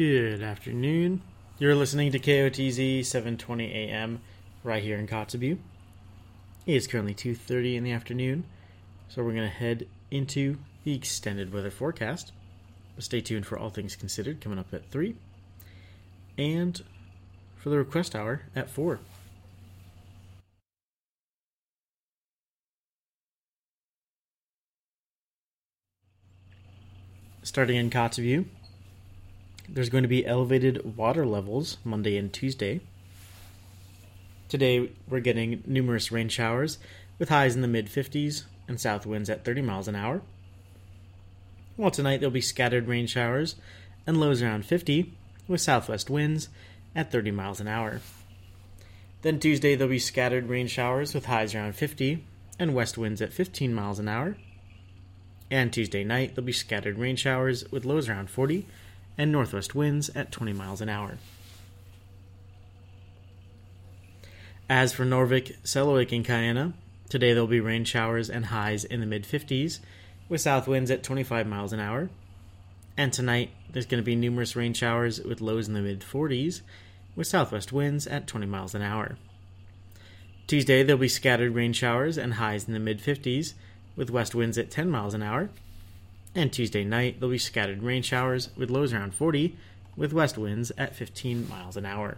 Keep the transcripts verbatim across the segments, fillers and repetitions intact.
Good afternoon. You're listening to K O T Z seven twenty A M right here in Kotzebue. It is currently two thirty in the afternoon, so we're going to head into the extended weather forecast. But stay tuned for All Things Considered coming up at three, and for the request hour at four. Starting in Kotzebue, there's going to be elevated water levels Monday and Tuesday. Today, we're getting numerous rain showers with highs in the mid-fifties and south winds at thirty miles an hour. While tonight, there'll be scattered rain showers and lows around fifty with southwest winds at thirty miles an hour. Then Tuesday, there'll be scattered rain showers with highs around fifty and west winds at fifteen miles an hour. And Tuesday night, there'll be scattered rain showers with lows around forty and northwest winds at twenty miles an hour. As for Norvik, Selawik, and Kayena, today there'll be rain showers and highs in the mid-fifties with south winds at twenty-five miles an hour. And tonight, there's going to be numerous rain showers with lows in the mid-forties with southwest winds at twenty miles an hour. Tuesday, there'll be scattered rain showers and highs in the mid-fifties with west winds at ten miles an hour. And Tuesday night, there'll be scattered rain showers with lows around forty with west winds at fifteen miles an hour.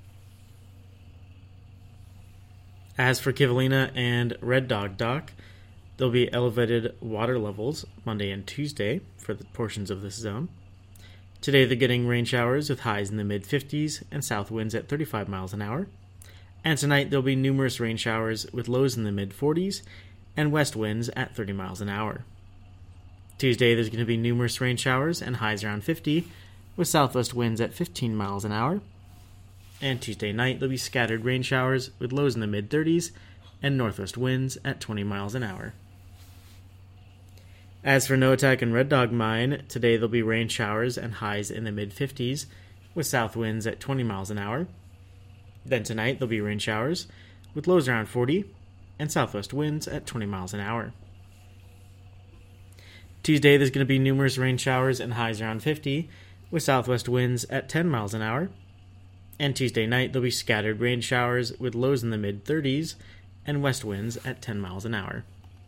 As for Kivalina and Red Dog Dock, there'll be elevated water levels Monday and Tuesday for the portions of this zone. Today, they're getting rain showers with highs in the mid-fifties and south winds at thirty-five miles an hour. And tonight, there'll be numerous rain showers with lows in the mid-forties and west winds at thirty miles an hour. Tuesday, there's going to be numerous rain showers and highs around fifty, with southwest winds at fifteen miles an hour. And Tuesday night, there'll be scattered rain showers with lows in the mid-thirties and northwest winds at twenty miles an hour. As for Noatak and Red Dog Mine, today there'll be rain showers and highs in the mid-fifties, with south winds at twenty miles an hour. Then tonight, there'll be rain showers with lows around forty and southwest winds at twenty miles an hour. Tuesday, there's going to be numerous rain showers and highs around fifty, with southwest winds at ten miles an hour. And Tuesday night, there'll be scattered rain showers with lows in the mid-thirties and west winds at ten miles an hour.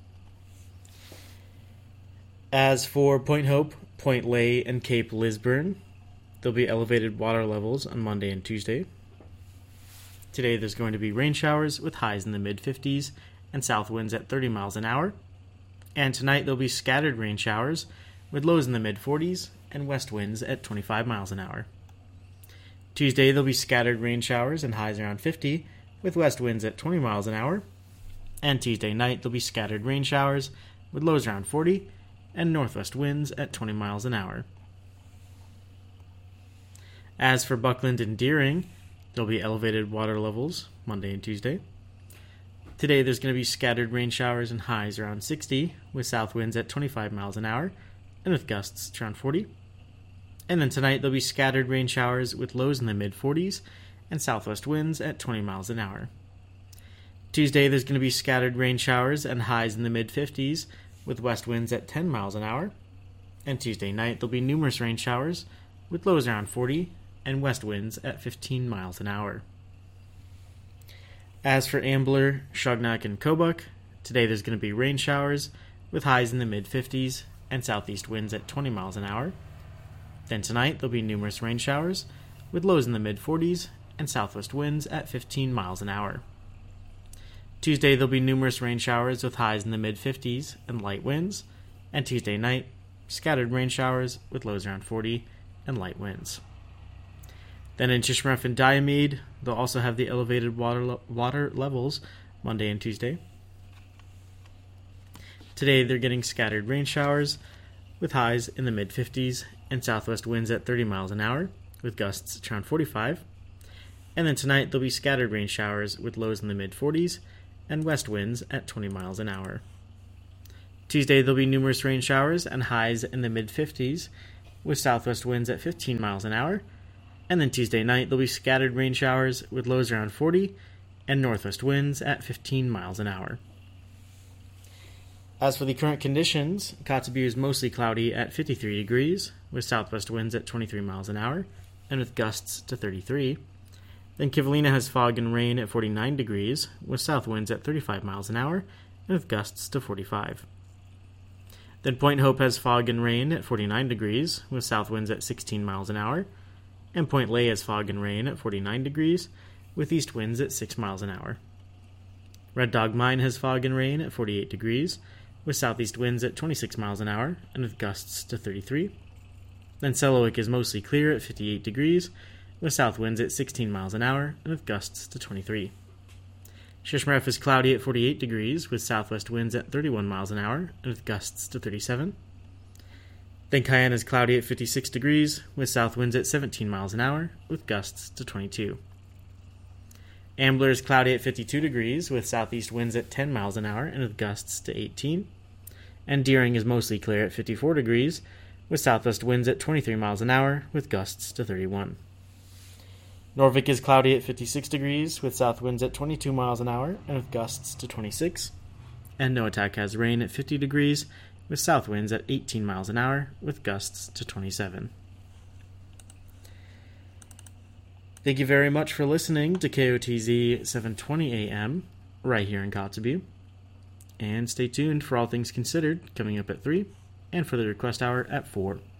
As for Point Hope, Point Lay, and Cape Lisburne, there'll be elevated water levels on Monday and Tuesday. Today, there's going to be rain showers with highs in the mid-fifties and south winds at thirty miles an hour. And tonight, there'll be scattered rain showers with lows in the mid-forties and west winds at twenty-five miles an hour. Tuesday, there'll be scattered rain showers and highs around fifty with west winds at twenty miles an hour. And Tuesday night, there'll be scattered rain showers with lows around forty and northwest winds at twenty miles an hour. As for Buckland and Deering, there'll be elevated water levels Monday and Tuesday. Today, there's going to be scattered rain showers and highs around sixty, with south winds at twenty-five miles an hour, and with gusts around forty. And then tonight, there'll be scattered rain showers with lows in the mid-forties, and southwest winds at twenty miles an hour. Tuesday, there's going to be scattered rain showers and highs in the mid-fifties, with west winds at ten miles an hour. And Tuesday night, there'll be numerous rain showers, with lows around forty, and west winds at fifteen miles an hour. As for Ambler, Shognak, and Kobuk, today there's going to be rain showers with highs in the mid-fifties and southeast winds at twenty miles an hour. Then tonight there'll be numerous rain showers with lows in the mid-forties and southwest winds at fifteen miles an hour. Tuesday there'll be numerous rain showers with highs in the mid-fifties and light winds. And Tuesday night, scattered rain showers with lows around forty and light winds. Then in Shishmaref and Diomede, they'll also have the elevated water le- water levels Monday and Tuesday. Today, they're getting scattered rain showers with highs in the mid-fifties and southwest winds at thirty miles an hour, with gusts at around forty-five. And then tonight, there'll be scattered rain showers with lows in the mid-forties and west winds at twenty miles an hour. Tuesday, there'll be numerous rain showers and highs in the mid-fifties, with southwest winds at fifteen miles an hour. And then Tuesday night, there'll be scattered rain showers with lows around forty and northwest winds at fifteen miles an hour. As for the current conditions, Kotzebue is mostly cloudy at fifty-three degrees, with southwest winds at twenty-three miles an hour, and with gusts to thirty-three. Then Kivalina has fog and rain at forty-nine degrees, with south winds at thirty-five miles an hour, and with gusts to forty-five. Then Point Hope has fog and rain at forty-nine degrees, with south winds at sixteen miles an hour, and Point Lay has fog and rain at forty-nine degrees, with east winds at six miles an hour. Red Dog Mine has fog and rain at forty-eight degrees, with southeast winds at twenty-six miles an hour, and with gusts to thirty-three. Then Selawik is mostly clear at fifty-eight degrees, with south winds at sixteen miles an hour, and with gusts to twenty-three. Shishmaref is cloudy at forty-eight degrees, with southwest winds at thirty-one miles an hour, and with gusts to thirty-seven. Then Cayenne is cloudy at fifty-six degrees, with south winds at seventeen miles an hour, with gusts to twenty-two. Ambler is cloudy at fifty-two degrees, with southeast winds at ten miles an hour, and with gusts to eighteen. And Deering is mostly clear at fifty-four degrees, with southwest winds at twenty-three miles an hour, with gusts to thirty-one. Norvik is cloudy at fifty-six degrees, with south winds at twenty-two miles an hour, and with gusts to twenty-six. And Noatak has rain at fifty degrees, with south winds at eighteen miles an hour, with gusts to twenty-seven. Thank you very much for listening to K O T Z seven twenty A M, right here in Kotzebue. And stay tuned for All Things Considered, coming up at three, and for the Request Hour at four.